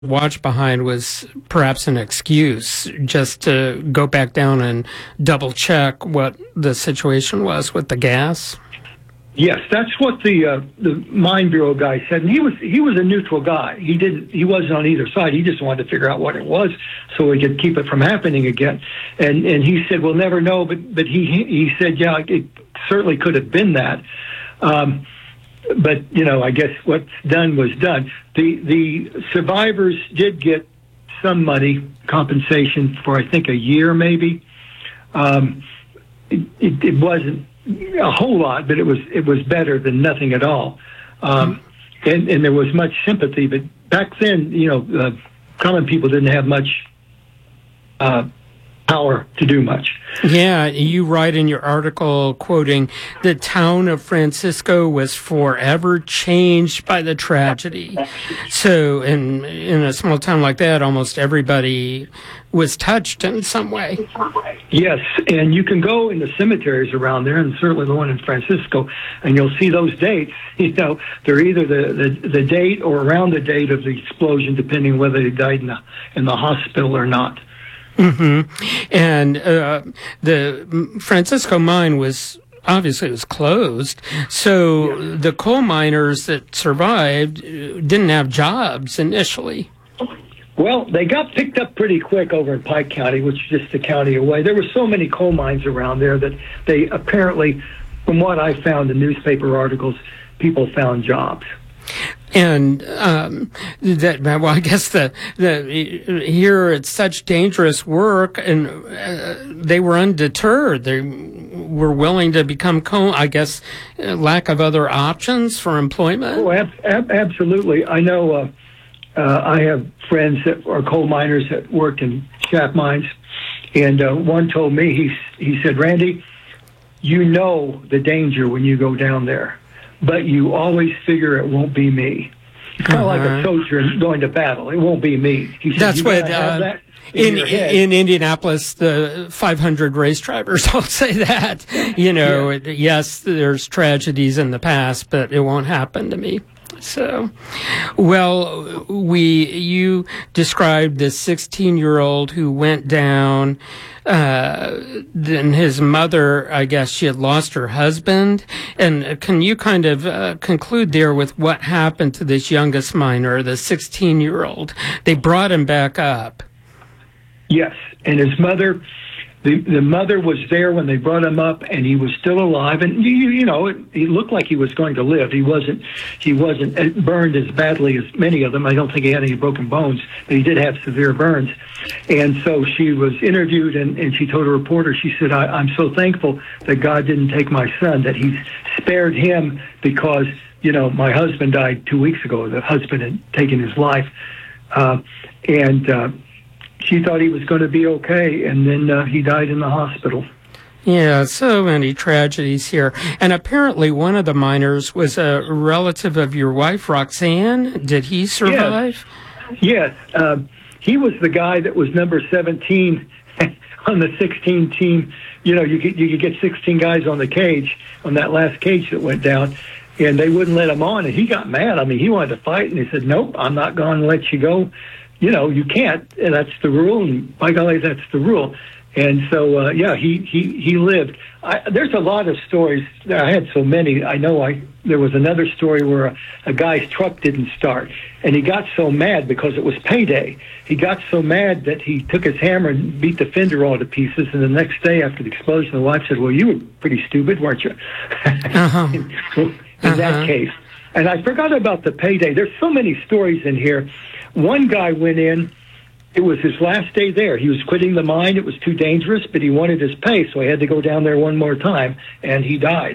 watch behind was perhaps an excuse just to go back down and double check what the situation was with the gas? Yes, that's what the Mine Bureau guy said, and he was a neutral guy. He wasn't on either side. He just wanted to figure out what it was so he could keep it from happening again. And he said we'll never know, but he said yeah, it certainly could have been that. But I guess what's done was done. The survivors did get some money compensation for I think a year maybe. It wasn't a whole lot, but it was better than nothing at all. And there was much sympathy. But back then, common people didn't have much power to do much. Yeah, you write in your article, quoting, "The town of Francisco was forever changed by the tragedy." So in a small town like that, almost everybody was touched in some way. Yes, and you can go in the cemeteries around there, and certainly the one in Francisco, and you'll see those dates. They're either the date or around the date of the explosion, depending whether they died in the hospital or not. Mm-hmm. And the Francisco mine was closed, so yes. The coal miners that survived didn't have jobs initially. Well, they got picked up pretty quick over in Pike County, which is just a county away. There were so many coal mines around there that they apparently, from what I found in newspaper articles, people found jobs. And I guess here it's such dangerous work, and they were undeterred. They were willing to become lack of other options for employment. Oh, absolutely. I know. I have friends that are coal miners that worked in shaft mines, and one told me he said, "Randy, you know the danger when you go down there, but you always figure it won't be me." It's kind of like a soldier going to battle. It won't be me. He said, that's what in Indianapolis, the 500 race drivers all say that. Yeah. Yes, there's tragedies in the past, but it won't happen to me. So, well, you described this 16-year-old who went down. Then his mother, I guess she had lost her husband. And can you kind of conclude there with what happened to this youngest miner, the 16-year-old? They brought him back up. Yes, and his mother. The mother was there when they brought him up, and he was still alive. And he looked like he was going to live. He wasn't burned as badly as many of them. I don't think he had any broken bones, but he did have severe burns. And so she was interviewed, and she told a reporter, she said, "I'm so thankful that God didn't take my son, that He spared him because my husband died 2 weeks ago. The husband had taken his life, she thought he was going to be okay, and then he died in the hospital." Yeah, so many tragedies here. And apparently one of the miners was a relative of your wife, Roxanne. Did he survive? Yes. He was the guy that was number 17 on the 16 team. You could get 16 guys on the cage, on that last cage that went down, and they wouldn't let him on, and he got mad. I mean, he wanted to fight, and he said, "Nope, I'm not going to let you go. You can't, and that's the rule, and by golly, that's the rule." And so, he lived. There's a lot of stories. I had so many. I know there was another story where a guy's truck didn't start, and he got so mad because it was payday. He got so mad that he took his hammer and beat the fender all to pieces, and the next day after the explosion, the wife said, "Well, you were pretty stupid, weren't you?" in that case. And I forgot about the payday. There's so many stories in here. One guy went in. It was his last day there. He was quitting the mine. It was too dangerous, but he wanted his pay, so he had to go down there one more time, and he died.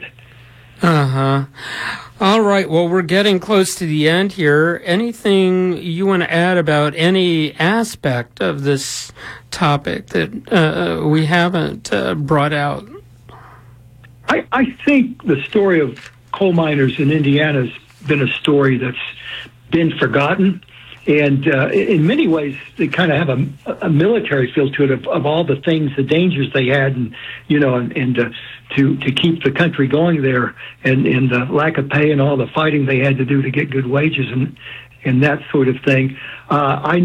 All right. Well, we're getting close to the end here. Anything you want to add about any aspect of this topic that we haven't brought out? I think the story of coal miners in Indiana has been a story that's been forgotten. And in many ways, they kind of have a military feel to it of all the things, the dangers they had, and to keep the country going there, and the lack of pay and all the fighting they had to do to get good wages, and that sort of thing. I